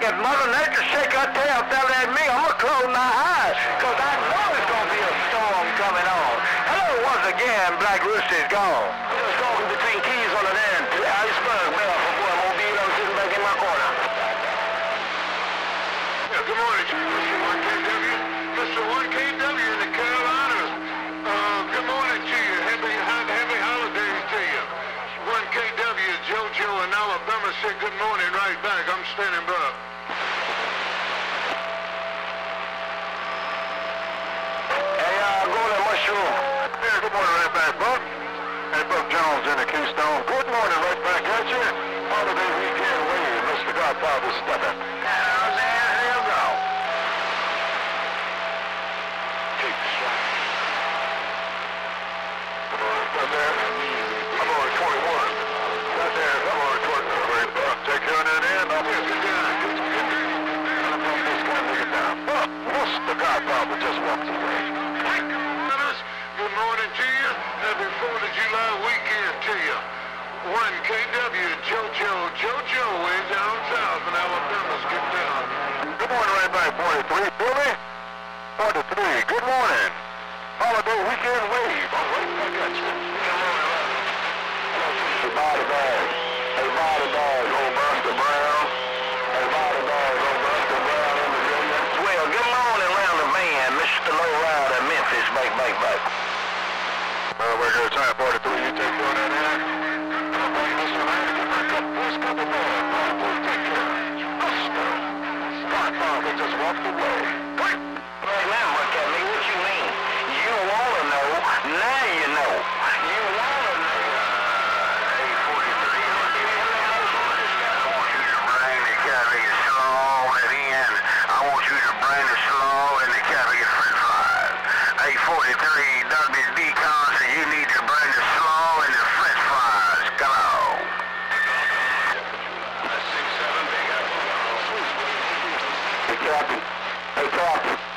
If Mother Nature shake her tail fell at me, I'm going to close my eyes, because I know it's going to be a storm coming on. Hello once again, Black Rooster is gone. I'm just talking between keys on the end. Iceberg, man, from boy, Mobile, I'm sitting back in my corner. Yeah, good morning, Mr. 1KW. Mr. 1KW in the Carolinas. Good morning to you. Happy holidays to you. 1KW, JoJo in Alabama said good morning right back. I'm standing by. Go to Mushroom. Yeah, good morning right back, Buck. Hey, Buck Jones in the Keystone. Good morning right back at you. Holiday weekend wave. Mr. Godfather stepping. There you go. Keep the shot. Right there. I'm on 21. Right there. I'm on 21. Great, Buck. Take care of that end. I'll be a good guy. I'm going to this guy take it down. Buck, Mr. Godfather just walked away. Good morning to you. Happy 4th of July weekend to you. 1KW, JoJo way down south in Alabama's get down. Good morning right back, 43. Billy? 43. Good morning. Holiday weekend wave. I'm right back at you. Good morning. Hey, body bag. Hey, body bag. Old Buster Brown. Hey, body bag. Old Buster Brown in Virginia. Well, good morning, round the man, Mr. Lowrider, Memphis, back. We're here, time 43. You take care of that end. Mr. Man, get back up. Boys, got the ball. Take care. Buster. Godfather just walked away. Hey, man, look at me. What you mean? You want to know. Now you know. You want to know. Hey, 43. I want you to bring the cabbage slaw at the end. I want you to bring the slaw and the cabbage french fries. Hey, 43. WD Conson, you need to bring the slaw and the french fries. Come on. Hey, Captain.